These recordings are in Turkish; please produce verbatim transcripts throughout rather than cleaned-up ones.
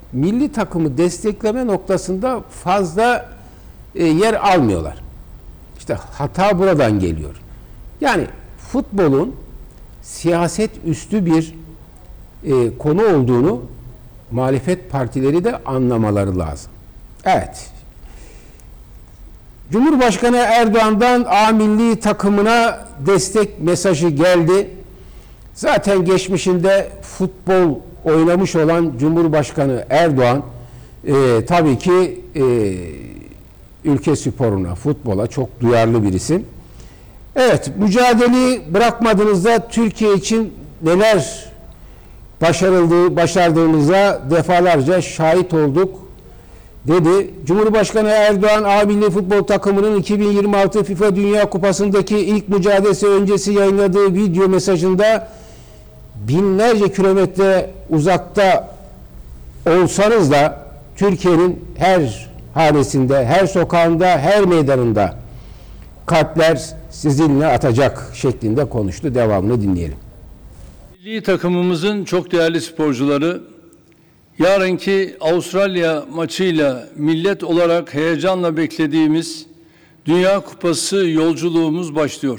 milli takımı destekleme noktasında fazla e, yer almıyorlar. İşte hata buradan geliyor. Yani futbolun siyaset üstü bir e, konu olduğunu muhalefet partileri de anlamaları lazım. Evet. Cumhurbaşkanı Erdoğan'dan A milli takımına destek mesajı geldi. Zaten geçmişinde futbol oynamış olan Cumhurbaşkanı Erdoğan e, tabii ki e, ülke sporuna, futbola çok duyarlı bir isim. Evet, mücadeleyi bırakmadığınızda Türkiye için neler başarıldığı, başardığımıza defalarca şahit olduk dedi. Cumhurbaşkanı Erdoğan A milli futbol takımının iki bin yirmi altı FIFA Dünya Kupası'ndaki ilk mücadelesi öncesi yayınladığı video mesajında binlerce kilometre uzakta olsanız da Türkiye'nin her hanesinde, her sokağında, her meydanında kalpler sizinle atacak şeklinde konuştu. Devamını dinleyelim. Milli takımımızın çok değerli sporcuları yarınki Avustralya maçıyla millet olarak heyecanla beklediğimiz Dünya Kupası yolculuğumuz başlıyor.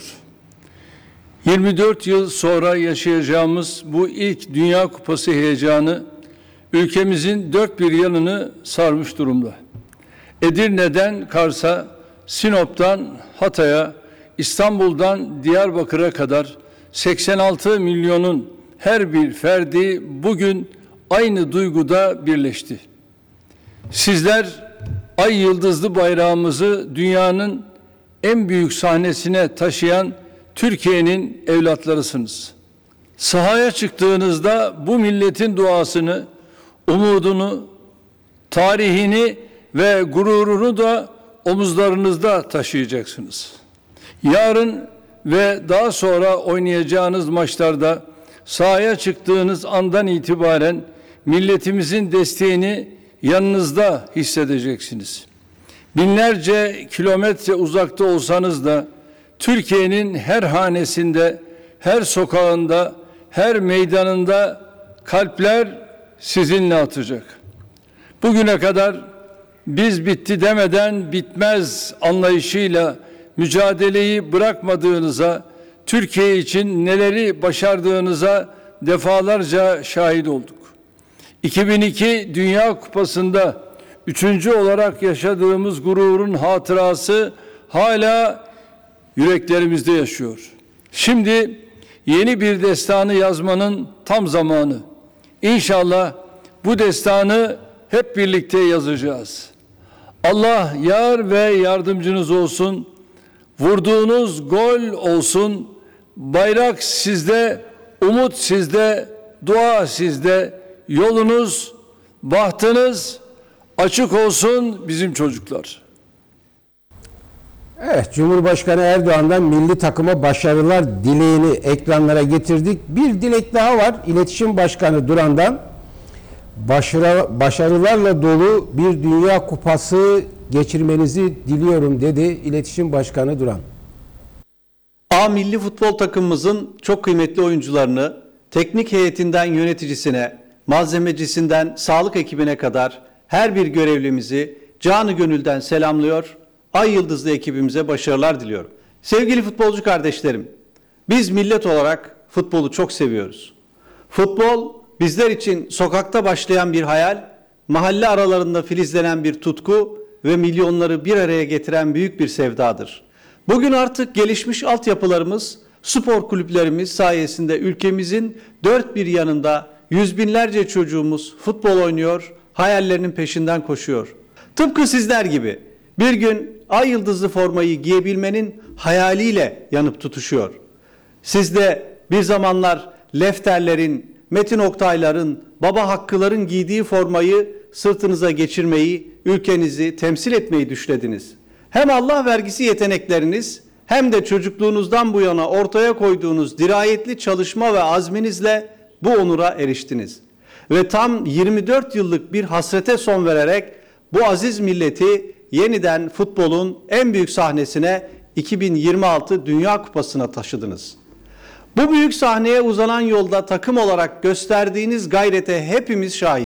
yirmi dört yıl sonra yaşayacağımız bu ilk Dünya Kupası heyecanı ülkemizin dört bir yanını sarmış durumda. Edirne'den Kars'a, Sinop'tan Hatay'a, İstanbul'dan Diyarbakır'a kadar seksen altı milyonun her bir ferdi bugün aynı duyguda birleşti. Sizler ay yıldızlı bayrağımızı dünyanın en büyük sahnesine taşıyan Türkiye'nin evlatlarısınız. Sahaya çıktığınızda bu milletin duasını, umudunu, tarihini ve gururunu da omuzlarınızda taşıyacaksınız. Yarın ve daha sonra oynayacağınız maçlarda sahaya çıktığınız andan itibaren milletimizin desteğini yanınızda hissedeceksiniz. Binlerce kilometre uzakta olsanız da Türkiye'nin her hanesinde, her sokağında, her meydanında kalpler sizinle atacak. Bugüne kadar biz bitti demeden bitmez anlayışıyla mücadeleyi bırakmadığınıza, Türkiye için neleri başardığınıza defalarca şahit olduk. iki bin iki Dünya Kupası'nda üçüncü olarak yaşadığımız gururun hatırası hala yüreklerimizde yaşıyor. Şimdi yeni bir destanı yazmanın tam zamanı. İnşallah bu destanı hep birlikte yazacağız. Allah yar ve yardımcınız olsun. Vurduğunuz gol olsun. Bayrak sizde, umut sizde, dua sizde. Yolunuz, bahtınız açık olsun bizim çocuklar. Evet, Cumhurbaşkanı Erdoğan'dan milli takıma başarılar dileğini ekranlara getirdik. Bir dilek daha var. İletişim Başkanı Duran'dan başarı, başarılarla dolu bir Dünya Kupası geçirmenizi diliyorum dedi İletişim Başkanı Duran. A milli futbol takımımızın çok kıymetli oyuncularını teknik heyetinden yöneticisine, malzemecisinden sağlık ekibine kadar her bir görevlimizi canı gönülden selamlıyor. Ay Yıldızlı ekibimize başarılar diliyorum. Sevgili futbolcu kardeşlerim, biz millet olarak futbolu çok seviyoruz. Futbol bizler için sokakta başlayan bir hayal, mahalle aralarında filizlenen bir tutku ve milyonları bir araya getiren büyük bir sevdadır. Bugün artık gelişmiş altyapılarımız, spor kulüplerimiz sayesinde ülkemizin dört bir yanında yüz binlerce çocuğumuz futbol oynuyor, hayallerinin peşinden koşuyor. Tıpkı sizler gibi bir gün ay yıldızlı formayı giyebilmenin hayaliyle yanıp tutuşuyor. Siz de bir zamanlar Lefterlerin, Metin Oktayların, Baba Hakkıların giydiği formayı sırtınıza geçirmeyi, ülkenizi temsil etmeyi düşlediniz. Hem Allah vergisi yetenekleriniz hem de çocukluğunuzdan bu yana ortaya koyduğunuz dirayetli çalışma ve azminizle bu onura eriştiniz. Ve tam yirmi dört yıllık bir hasrete son vererek bu aziz milleti yeniden futbolun en büyük sahnesine iki bin yirmi altı Dünya Kupası'na taşıdınız. Bu büyük sahneye uzanan yolda takım olarak gösterdiğiniz gayrete hepimiz şahitiz.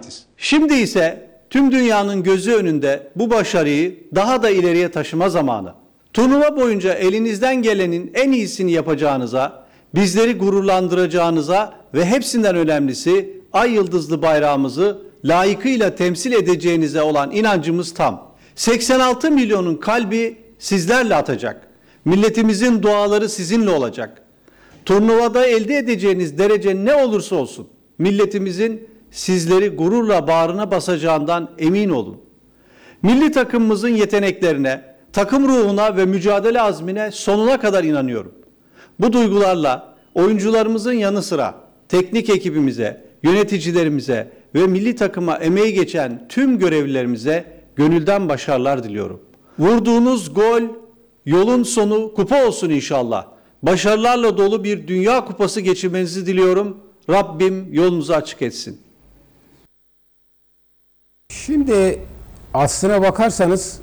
Şimdi ise tüm dünyanın gözü önünde bu başarıyı daha da ileriye taşıma zamanı. Turnuva boyunca elinizden gelenin en iyisini yapacağınıza, bizleri gururlandıracağınıza ve hepsinden önemlisi ay yıldızlı bayrağımızı layıkıyla temsil edeceğinize olan inancımız tam. seksen altı milyonun kalbi sizlerle atacak. Milletimizin duaları sizinle olacak. Turnuvada elde edeceğiniz derece ne olursa olsun milletimizin sizleri gururla bağrına basacağından emin olun. Milli takımımızın yeteneklerine, takım ruhuna ve mücadele azmine sonuna kadar inanıyorum. Bu duygularla oyuncularımızın yanı sıra teknik ekibimize, yöneticilerimize ve milli takıma emeği geçen tüm görevlilerimize gönülden başarılar diliyorum. Vurduğunuz gol yolun sonu kupa olsun inşallah. Başarılarla dolu bir Dünya Kupası geçirmenizi diliyorum. Rabbim yolunuzu açık etsin. Şimdi aslına bakarsanız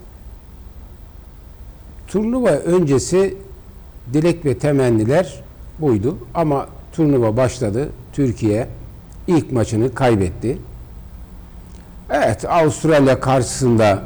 turnuva öncesi dilek ve temenniler buydu. Ama turnuva başladı. Türkiye ilk maçını kaybetti. Evet, Avustralya karşısında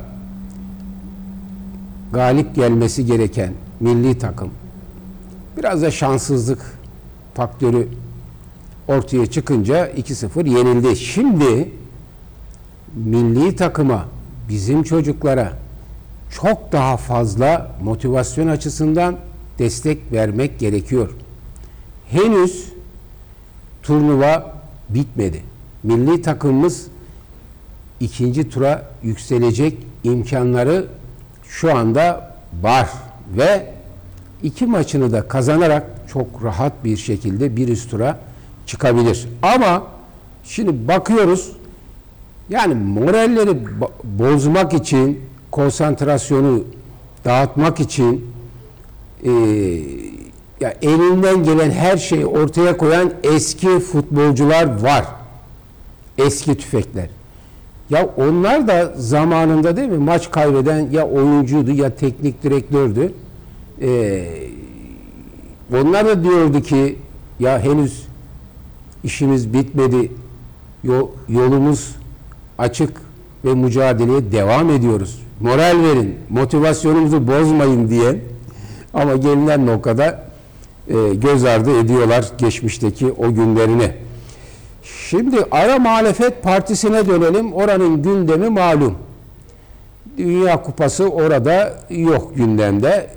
galip gelmesi gereken milli takım biraz da şanssızlık faktörü ortaya çıkınca iki sıfır yenildi. Şimdi milli takıma, bizim çocuklara çok daha fazla motivasyon açısından destek vermek gerekiyor. Henüz turnuva bitmedi. Milli takımımız ikinci tura yükselecek imkanları şu anda var ve iki maçını da kazanarak çok rahat bir şekilde bir üst tura çıkabilir. Ama şimdi bakıyoruz, yani moralleri bozmak için, konsantrasyonu dağıtmak için e, ya elinden gelen her şeyi ortaya koyan eski futbolcular var. Eski tüfekler. Ya onlar da zamanında, değil mi, maç kaybeden ya oyuncuydu ya teknik direktördü. Ee, onlar da diyordu ki ya henüz işimiz bitmedi, yolumuz açık ve mücadeleye devam ediyoruz. Moral verin, motivasyonumuzu bozmayın diye. Ama gelinen noktada e, göz ardı ediyorlar geçmişteki o günlerini. Şimdi ara muhalefet partisine dönelim. Oranın gündemi malum. Dünya Kupası orada yok gündemde.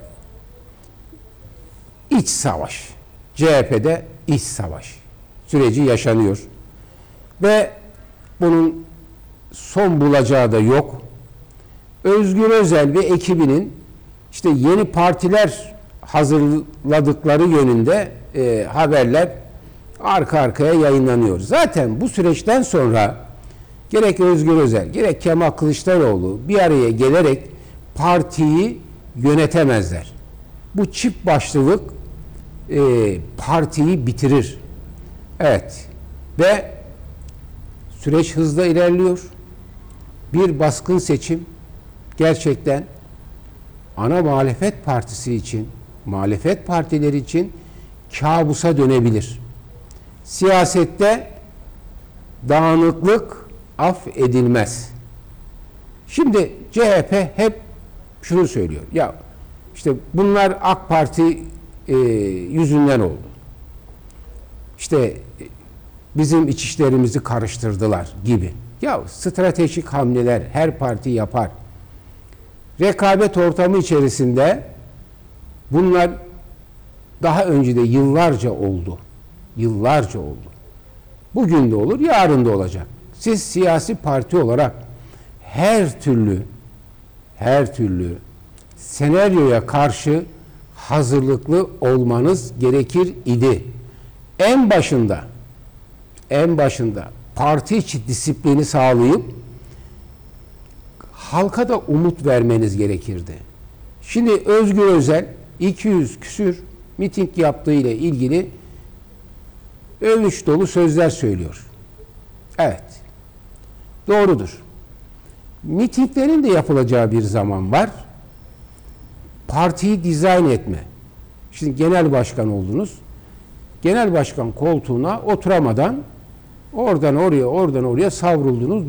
İç savaş. C H P'de iç savaş süreci yaşanıyor. Ve bunun son bulacağı da yok. Özgür Özel ve ekibinin işte yeni partiler hazırladıkları yönünde e, haberler arka arkaya yayınlanıyor. Zaten bu süreçten sonra gerek Özgür Özel, gerek Kemal Kılıçdaroğlu bir araya gelerek partiyi yönetemezler. Bu çift başlılık e, partiyi bitirir. Evet. Ve süreç hızla ilerliyor. Bir baskın seçim gerçekten ana muhalefet partisi için, muhalefet partileri için kabusa dönebilir. Siyasette dağınıklık affedilmez. Şimdi C H P hep şunu söylüyor. Ya işte bunlar AK Parti e, yüzünden oldu. İşte bizim iç işlerimizi karıştırdılar gibi. Ya stratejik hamleler her parti yapar. Rekabet ortamı içerisinde bunlar daha önce de yıllarca oldu. Yıllarca oldu. Bugün de olur, yarın da olacak. Siz siyasi parti olarak her türlü her türlü senaryoya karşı hazırlıklı olmanız gerekir idi. En başında en başında parti içi disiplini sağlayıp halka da umut vermeniz gerekirdi. Şimdi Özgür Özel iki yüz küsür miting yaptığı ile ilgili övünç dolu sözler söylüyor. Evet. Doğrudur. Mitinglerin de yapılacağı bir zaman var. Partiyi dizayn etme. Şimdi genel başkan oldunuz. Genel başkan koltuğuna oturamadan oradan oraya, oradan oraya savruldunuz.